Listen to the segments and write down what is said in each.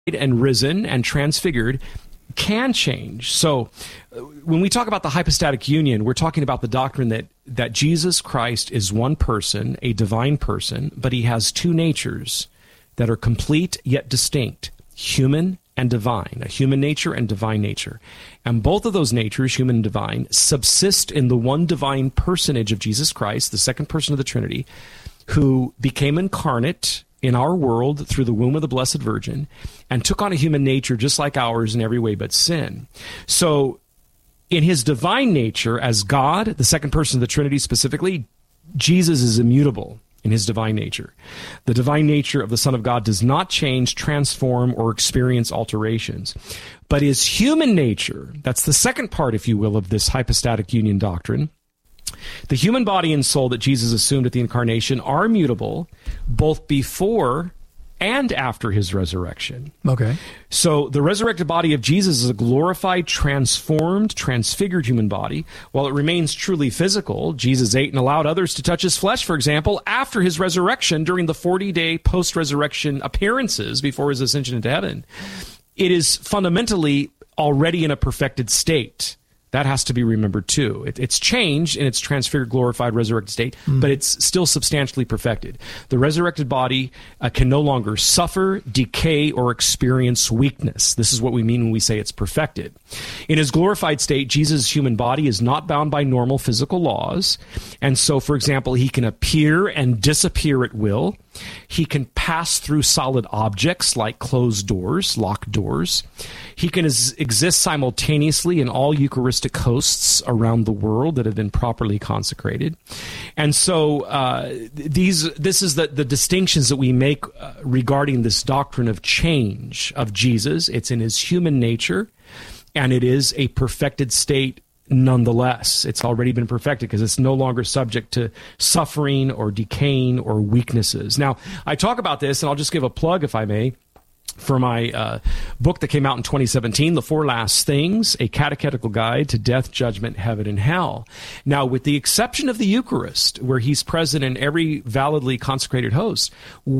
and risen and transfigured can change. So when we talk about the hypostatic union, we're talking about the doctrine that Jesus Christ is one person, a divine person, but he has two natures that are complete yet distinct, human and divine, a human nature and divine nature. And both of those natures, human and divine, subsist in the one divine personage of Jesus Christ, the second person of the Trinity, who became incarnate in our world through the womb of the Blessed Virgin and took on a human nature just like ours in every way but sin. So in his divine nature as God, the second person of the Trinity specifically, Jesus is immutable in his divine nature. The divine nature of the Son of God does not change, transform, or experience alterations. But his human nature, that's the second part, if you will, of this hypostatic union doctrine, the human body and soul that Jesus assumed at the incarnation are mutable both before and after his resurrection. Okay. So the resurrected body of Jesus is a glorified, transformed, transfigured human body. While it remains truly physical, Jesus ate and allowed others to touch his flesh, for example, after his resurrection during the 40-day post-resurrection appearances before his ascension into heaven. It is fundamentally already in a perfected state. That has to be remembered, too. It's changed in its transfigured, glorified, resurrected state, but it's still substantially perfected. The resurrected body can no longer suffer, decay, or experience weakness. This is what we mean when we say it's perfected. In his glorified state, Jesus' human body is not bound by normal physical laws. And so, for example, he can appear and disappear at will. He can pass through solid objects like closed doors, locked doors. He can exist simultaneously in all Eucharistic hosts around the world that have been properly consecrated. And so this is the distinctions that we make regarding this doctrine of change of Jesus. It's in his human nature, and it is a perfected state nonetheless. It's already been perfected because it's no longer subject to suffering or decaying or weaknesses. Now, I talk about this, and I'll just give a plug, if I may, for my book that came out in 2017, The Four Last Things, A Catechetical Guide to Death, Judgment, Heaven, and Hell. Now, with the exception of the Eucharist, where he's present in every validly consecrated host,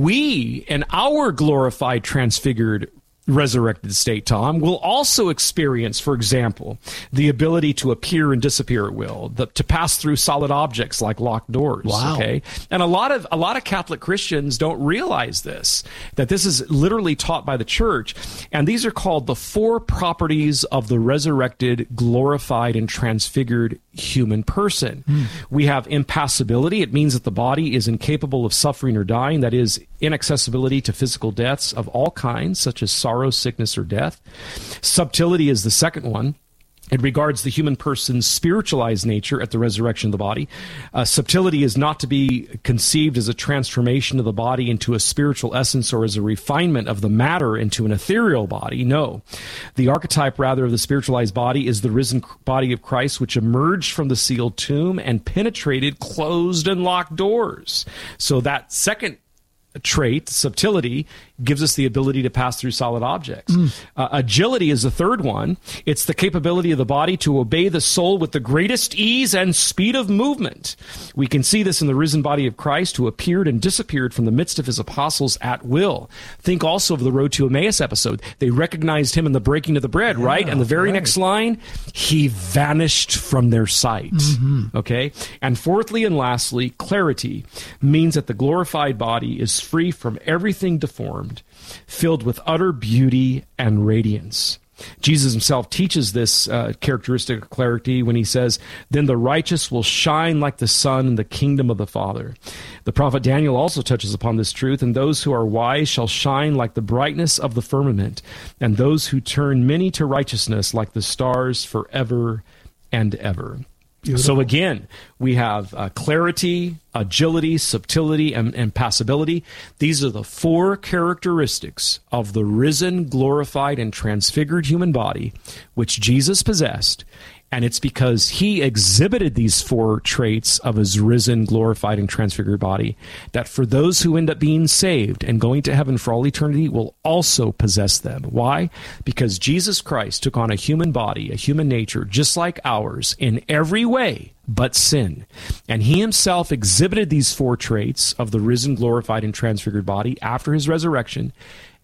we, in our glorified, transfigured, resurrected state, Tom, will also experience, for example, the ability to appear and disappear at will, to pass through solid objects like locked doors. Wow. Okay, and a lot of Catholic Christians don't realize this, that this is literally taught by the Church, and these are called the four properties of the resurrected, glorified, and transfigured human person. We have impassibility. It means that the body is incapable of suffering or dying. That is, inaccessibility to physical deaths of all kinds, such as sorrow, sickness, or death. Subtility is the second one. It regards the human person's spiritualized nature at the resurrection of the body. Subtility is not to be conceived as a transformation of the body into a spiritual essence or as a refinement of the matter into an ethereal body. No. The archetype, rather, of the spiritualized body is the risen body of Christ, which emerged from the sealed tomb and penetrated closed and locked doors. So that second trait, subtility, gives us the ability to pass through solid objects. Agility is the third one. It's the capability of the body to obey the soul with the greatest ease and speed of movement. We can see this in the risen body of Christ, who appeared and disappeared from the midst of his apostles at will. Think also of the Road to Emmaus episode. They recognized him in the breaking of the bread, right? And the very next line, he vanished from their sight. Okay? And fourthly and lastly, clarity means that the glorified body is free from everything deformed, filled with utter beauty and radiance. Jesus himself teaches this characteristic of clarity when he says, "Then the righteous will shine like the sun in the kingdom of the Father." The prophet Daniel also touches upon this truth, "And those who are wise shall shine like the brightness of the firmament, and those who turn many to righteousness like the stars forever and ever." Beautiful. So again, we have clarity, agility, subtility, and impassibility. These are the four characteristics of the risen, glorified, and transfigured human body, which Jesus possessed. And it's because he exhibited these four traits of his risen, glorified, and transfigured body that for those who end up being saved and going to heaven for all eternity will also possess them. Why? Because Jesus Christ took on a human body, a human nature, just like ours, in every way but sin. And he himself exhibited these four traits of the risen, glorified, and transfigured body after his resurrection.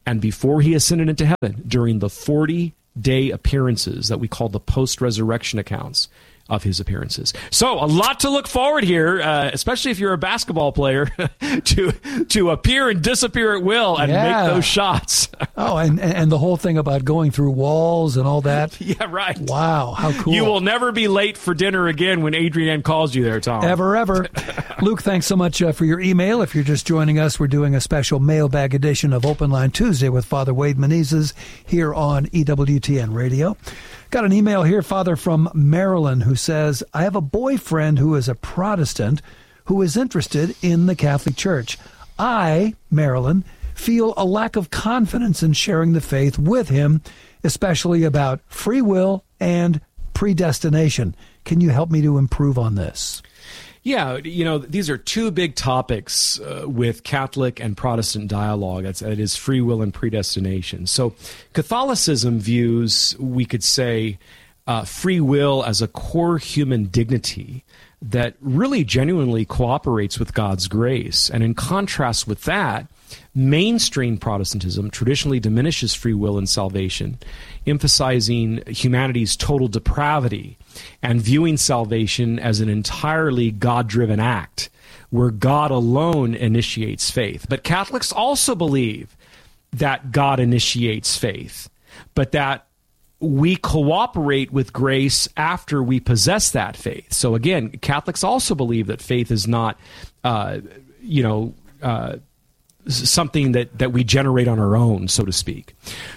and before he ascended into heaven, during the 40-day appearances that we call the post-resurrection accounts of his appearances. So a lot to look forward here, especially if you're a basketball player, to appear and disappear at will and make those shots. And the whole thing about going through walls and all that. Yeah, right. Wow, how cool. You will never be late for dinner again when Adrienne calls you there, Tom. Ever. Luke, thanks so much for your email. If you're just joining us, we're doing a special mailbag edition of Open Line Tuesday with Father Wade Menezes here on EWTN Radio. Got an email here, Father, from Marilyn, who says, I have a boyfriend who is a Protestant who is interested in the Catholic Church. I, Marilyn, feel a lack of confidence in sharing the faith with him, especially about free will and predestination. Can you help me to improve on this? Yeah, these are two big topics with Catholic and Protestant dialogue. It is free will and predestination. So Catholicism views, we could say, free will as a core human dignity that really genuinely cooperates with God's grace. And in contrast with that, mainstream Protestantism traditionally diminishes free will and salvation, emphasizing humanity's total depravity and viewing salvation as an entirely God-driven act where God alone initiates faith. But Catholics also believe that God initiates faith, but that we cooperate with grace after we possess that faith. So again, Catholics also believe that faith is not, something that we generate on our own, so to speak.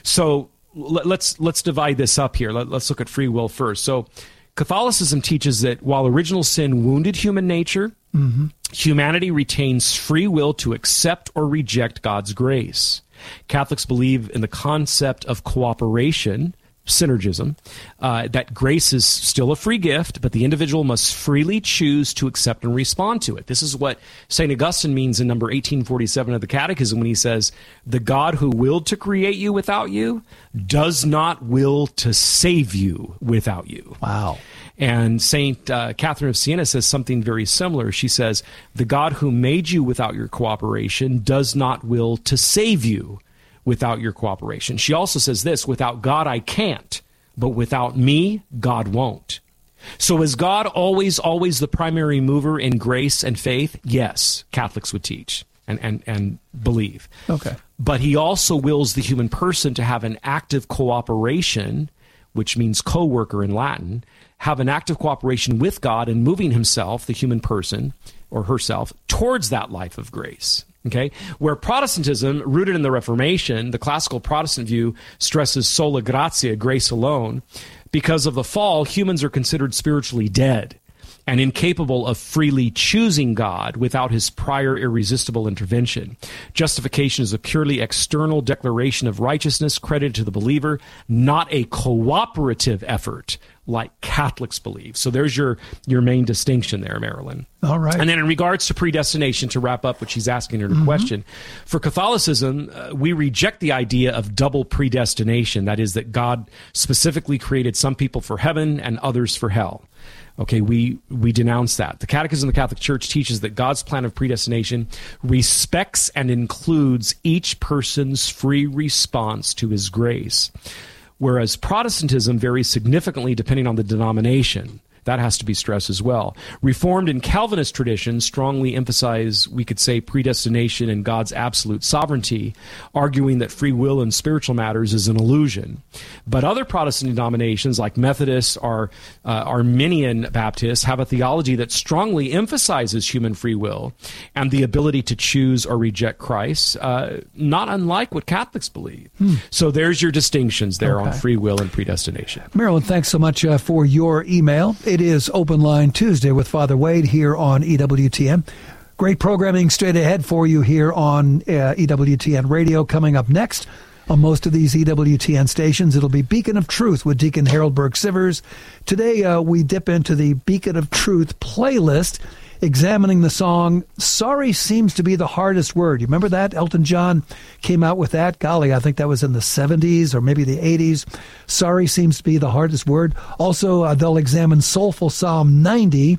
So let's divide this up here. Let's look at free will first. So Catholicism teaches that while original sin wounded human nature, humanity retains free will to accept or reject God's grace. Catholics believe in the concept of cooperation, synergism, that grace is still a free gift, but the individual must freely choose to accept and respond to it. This is what St. Augustine means in number 1847 of the Catechism when he says, the God who willed to create you without you does not will to save you without you. Wow. And St. Catherine of Siena says something very similar. She says, the God who made you without your cooperation does not will to save you without your cooperation. She also says this, without God I can't, but without me, God won't. So is God always the primary mover in grace and faith? Yes, Catholics would teach and believe. Okay. But he also wills the human person to have an active cooperation, which means co-worker in Latin, have an active cooperation with God in moving himself, the human person, or herself, towards that life of grace. Okay, where Protestantism, rooted in the Reformation, the classical Protestant view stresses sola gratia, grace alone. Because of the fall, humans are considered spiritually dead and incapable of freely choosing God without his prior irresistible intervention. Justification is a purely external declaration of righteousness credited to the believer, not a cooperative effort like Catholics believe. So there's your main distinction there, Marilyn. All right. And then in regards to predestination, to wrap up what she's asking in her question, for Catholicism, we reject the idea of double predestination. That is, that God specifically created some people for heaven and others for hell. Okay, we denounce that. The Catechism of the Catholic Church teaches that God's plan of predestination respects and includes each person's free response to his grace, whereas Protestantism varies significantly depending on the denomination. That has to be stressed as well. Reformed and Calvinist traditions strongly emphasize, we could say, predestination and God's absolute sovereignty, arguing that free will in spiritual matters is an illusion. But other Protestant denominations, like Methodists or Arminian Baptists, have a theology that strongly emphasizes human free will and the ability to choose or reject Christ, not unlike what Catholics believe. So there's your distinctions there on free will and predestination. Marilyn, thanks so much for your email. It is Open Line Tuesday with Father Wade here on EWTN. Great programming straight ahead for you here on EWTN Radio. Coming up next on most of these EWTN stations, it'll be Beacon of Truth with Deacon Harold Burke-Sivers. Today we dip into the Beacon of Truth playlist, examining the song, Sorry Seems to Be the Hardest Word. You remember that? Elton John came out with that. Golly, I think that was in the 70s or maybe the 80s. Sorry Seems to Be the Hardest Word. Also, they'll examine Soulful Psalm 90,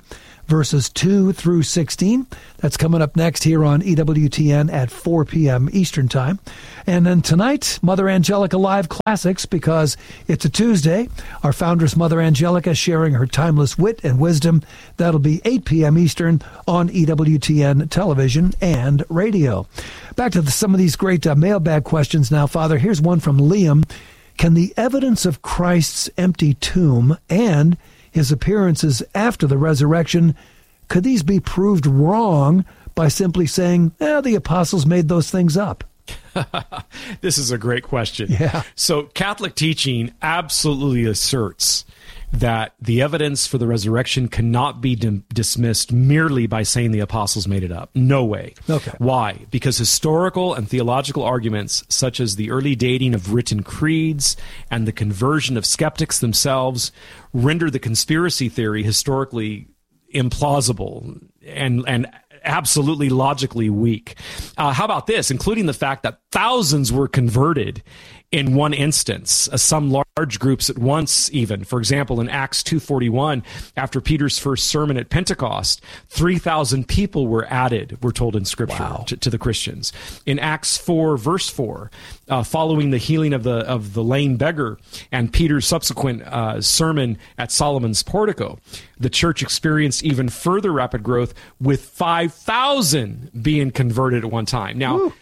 verses 2 through 16. That's coming up next here on EWTN at 4 p.m. Eastern Time. And then tonight, Mother Angelica Live Classics, because it's a Tuesday. Our foundress, Mother Angelica, sharing her timeless wit and wisdom. That'll be 8 p.m. Eastern on EWTN television and radio. Back to some of these great mailbag questions now, Father. Here's one from Liam. Can the evidence of Christ's empty tomb and his appearances after the resurrection, could these be proved wrong by simply saying, the apostles made those things up? This is a great question. Yeah. So Catholic teaching absolutely asserts that the evidence for the resurrection cannot be dismissed merely by saying the apostles made it up. No way. Okay. Why? Because historical and theological arguments, such as the early dating of written creeds and the conversion of skeptics themselves, render the conspiracy theory historically implausible and absolutely logically weak. How about this? Including the fact that thousands were converted in one instance, some large groups at once even. For example, in Acts 2:41, after Peter's first sermon at Pentecost, 3,000 people were added, we're told in Scripture, to the Christians. In Acts 4, verse 4, following the healing of the lame beggar and Peter's subsequent sermon at Solomon's portico, the church experienced even further rapid growth, with 5,000 being converted at one time. Now,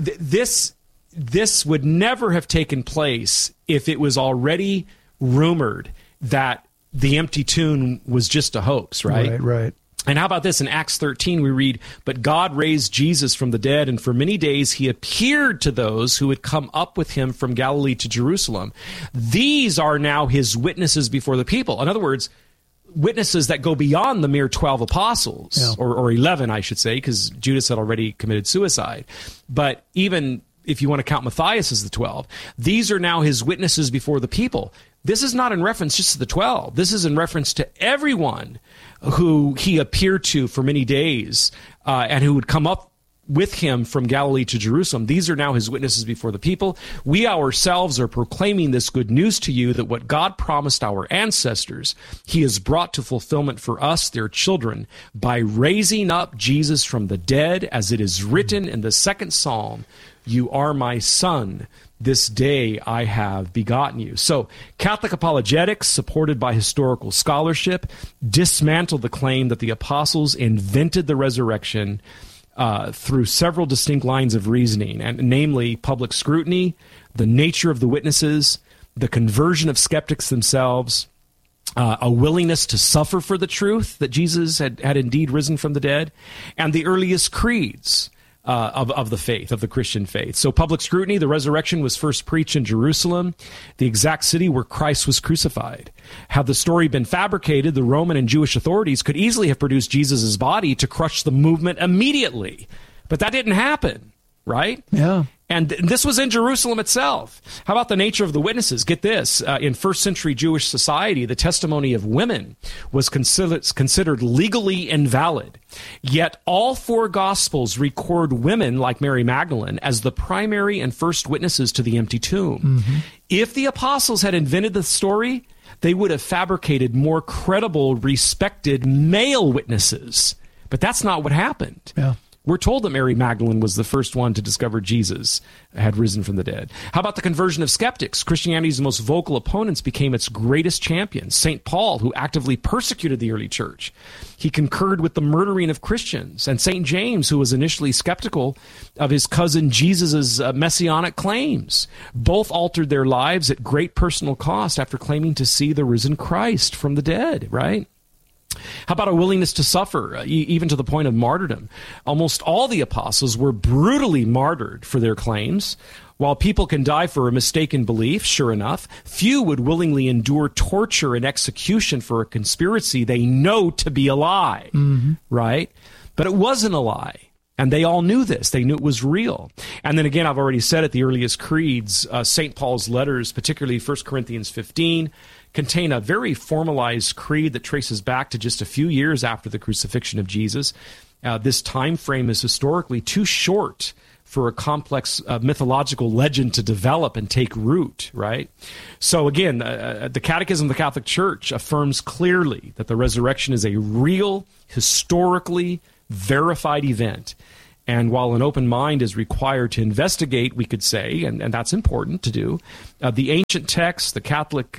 this would never have taken place if it was already rumored that the empty tomb was just a hoax, right? Right. And how about this? In Acts 13, we read, "But God raised Jesus from the dead, and for many days he appeared to those who had come up with him from Galilee to Jerusalem. These are now his witnesses before the people." In other words, witnesses that go beyond the mere 12 apostles, or 11, I should say, because Judas had already committed suicide. But even if you want to count Matthias as the 12, these are now his witnesses before the people. This is not in reference just to the 12. This is in reference to everyone who he appeared to for many days and who would come up with him from Galilee to Jerusalem. These are now his witnesses before the people. We ourselves are proclaiming this good news to you, that what God promised our ancestors, he has brought to fulfillment for us, their children, by raising up Jesus from the dead, as it is written in the second Psalm, "You are my son. This day I have begotten you." So Catholic apologetics, supported by historical scholarship, dismantle the claim that the apostles invented the resurrection through several distinct lines of reasoning, and namely public scrutiny, the nature of the witnesses, the conversion of skeptics themselves, a willingness to suffer for the truth that Jesus had indeed risen from the dead, and the earliest creeds of the faith, of the Christian faith. So public scrutiny, the resurrection was first preached in Jerusalem, the exact city where Christ was crucified. Had the story been fabricated, the Roman and Jewish authorities could easily have produced Jesus' body to crush the movement immediately. But that didn't happen, right? Yeah. And this was in Jerusalem itself. How about the nature of the witnesses? Get this. In first century Jewish society, the testimony of women was considered legally invalid. Yet all four Gospels record women like Mary Magdalene as the primary and first witnesses to the empty tomb. Mm-hmm. If the apostles had invented the story, they would have fabricated more credible, respected male witnesses. But that's not what happened. Yeah. We're told that Mary Magdalene was the first one to discover Jesus had risen from the dead. How about the conversion of skeptics? Christianity's most vocal opponents became its greatest champions. St. Paul, who actively persecuted the early church, he concurred with the murdering of Christians. And St. James, who was initially skeptical of his cousin Jesus' messianic claims, both altered their lives at great personal cost after claiming to see the risen Christ from the dead, right? How about a willingness to suffer, even to the point of martyrdom? Almost all the apostles were brutally martyred for their claims. While people can die for a mistaken belief, sure enough, few would willingly endure torture and execution for a conspiracy they know to be a lie, right? But it wasn't a lie. And they all knew this. They knew it was real. And then again, I've already said it, the earliest creeds, St. Paul's letters, particularly 1 Corinthians 15, contain a very formalized creed that traces back to just a few years after the crucifixion of Jesus. This time frame is historically too short for a complex mythological legend to develop and take root, right? So again, the Catechism of the Catholic Church affirms clearly that the resurrection is a real, historically verified event. And while an open mind is required to investigate, we could say, and that's important to do, the ancient texts, the Catholic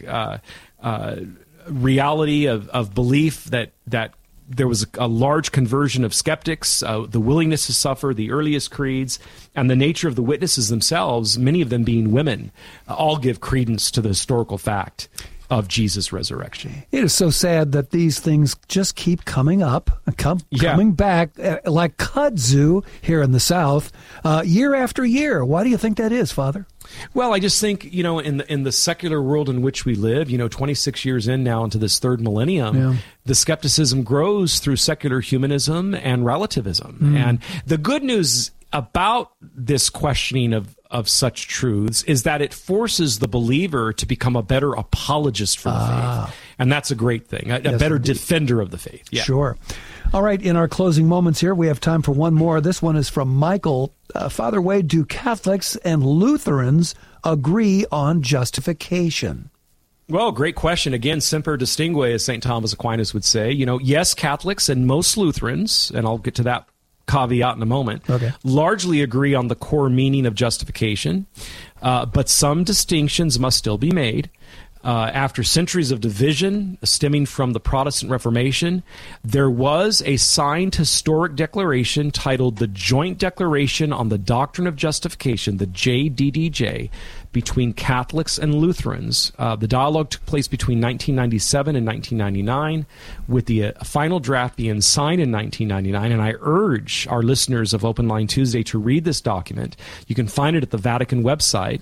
reality of belief that there was a large conversion of skeptics, the willingness to suffer, the earliest creeds, and the nature of the witnesses themselves, many of them being women, all give credence to the historical fact of Jesus' resurrection. It is so sad that these things just keep coming up, coming back like kudzu here in the South, year after year. Why do you think that is, Father? Well, I just think, in the secular world in which we live, 26 years in now into this third millennium, the skepticism grows through secular humanism and relativism. And the good news about this questioning of such truths is that it forces the believer to become a better apologist for the faith. And that's a great thing, a better defender of the faith. Yeah. Sure. All right, in our closing moments here, we have time for one more. This one is from Michael. Father Wade, do Catholics and Lutherans agree on justification? Well, great question. Again, semper distingue, as St. Thomas Aquinas would say. Yes, Catholics and most Lutherans, and I'll get to that caveat in a moment, largely agree on the core meaning of justification, but some distinctions must still be made. After centuries of division stemming from the Protestant Reformation, there was a signed historic declaration titled the Joint Declaration on the Doctrine of Justification, the JDDJ, between Catholics and Lutherans. The dialogue took place between 1997 and 1999, with the final draft being signed in 1999, and I urge our listeners of Open Line Tuesday to read this document. You can find it at the Vatican website,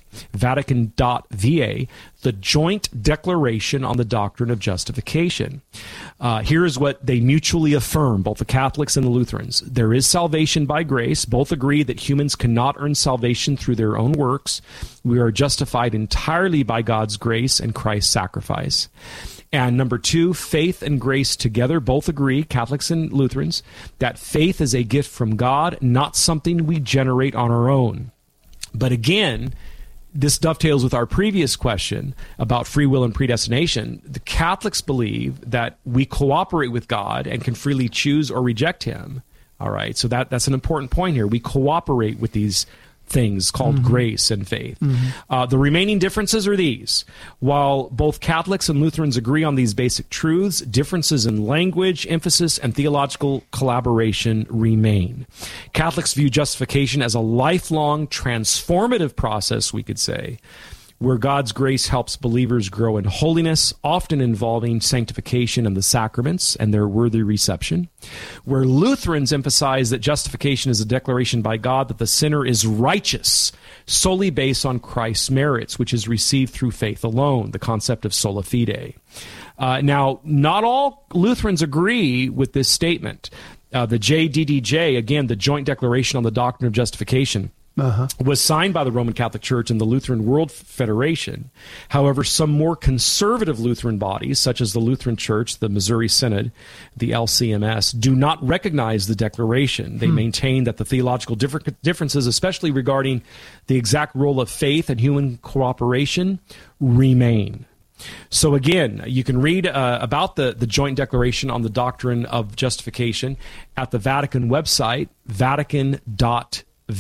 vatican.va, the Joint Declaration on the Doctrine of Justification. Here is what they mutually affirm, both the Catholics and the Lutherans. There is salvation by grace. Both agree that humans cannot earn salvation through their own works. We are justified entirely by God's grace and Christ's sacrifice. And number two, faith and grace together both agree, Catholics and Lutherans, that faith is a gift from God, not something we generate on our own. But again, this dovetails with our previous question about free will and predestination. The Catholics believe that we cooperate with God and can freely choose or reject him. All right, so that's an important point here. We cooperate with these things called grace and faith. The remaining differences are these. While both Catholics and Lutherans agree on these basic truths, differences in language, emphasis, and theological collaboration remain. Catholics view justification as a lifelong, transformative process, we could say, where God's grace helps believers grow in holiness, often involving sanctification and the sacraments and their worthy reception. Where Lutherans emphasize that justification is a declaration by God that the sinner is righteous, solely based on Christ's merits, which is received through faith alone, the concept of sola fide. Now, not all Lutherans agree with this statement. The JDDJ, again, the Joint Declaration on the Doctrine of Justification, was signed by the Roman Catholic Church and the Lutheran World Federation. However, some more conservative Lutheran bodies, such as the Lutheran Church, the Missouri Synod, the LCMS, do not recognize the declaration. They maintain that the theological differences, especially regarding the exact role of faith and human cooperation, remain. So again, you can read about the Joint Declaration on the Doctrine of Justification at the Vatican website, vatican.va.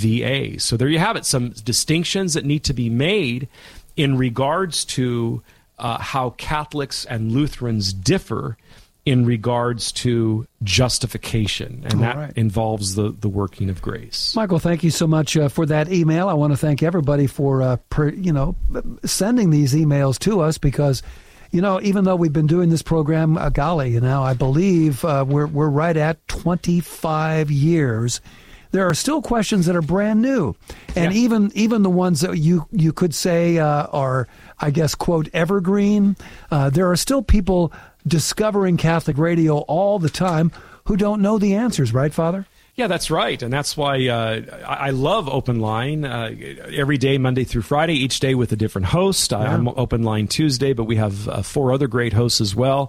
So there you have it, some distinctions that need to be made in regards to how Catholics and Lutherans differ in regards to justification, and that involves the working of grace. Michael, thank you so much for that email. I want to thank everybody for sending these emails to us, because even though we've been doing this program, I believe we're right at 25 years. There are still questions that are brand new. And even the ones that you could say are, I guess, quote, evergreen, there are still people discovering Catholic radio all the time who don't know the answers, right, Father? Yeah, that's right. And that's why I love Open Line every day, Monday through Friday, each day with a different host. I'm Open Line Tuesday, but we have 4 other great hosts as well.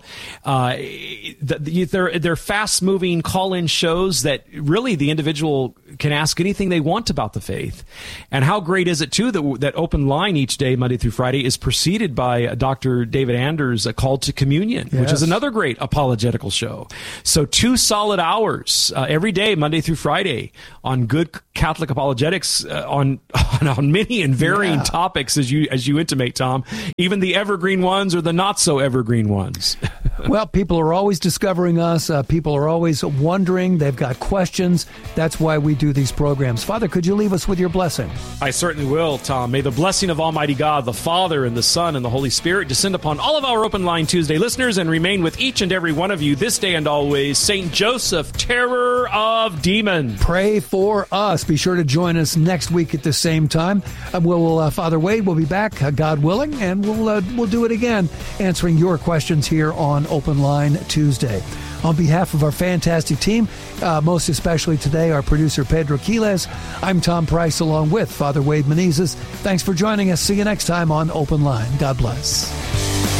They're fast-moving call-in shows that really the individual can ask anything they want about the faith. And how great is it, too, that Open Line each day, Monday through Friday, is preceded by Dr. David Anders' Call to Communion, which is another great apologetical show. So 2 solid hours every day, Monday through Friday, on good Catholic apologetics on many and varying topics, as you intimate, Tom, even the evergreen ones or the not so evergreen ones. Well, people are always discovering us. People are always wondering. They've got questions. That's why we do these programs. Father, could you leave us with your blessing? I certainly will, Tom. May the blessing of Almighty God, the Father and the Son and the Holy Spirit descend upon all of our Open Line Tuesday listeners and remain with each and every one of you this day and always. Saint Joseph, terror of demons. Pray for us. Be sure to join us next week at the same time. Father Wade will be back, God willing, and we'll do it again, answering your questions here on Open Line Tuesday. On behalf of our fantastic team, most especially today, our producer Pedro Quiles, I'm Tom Price along with Father Wade Menezes. Thanks for joining us. See you next time on Open Line. God bless.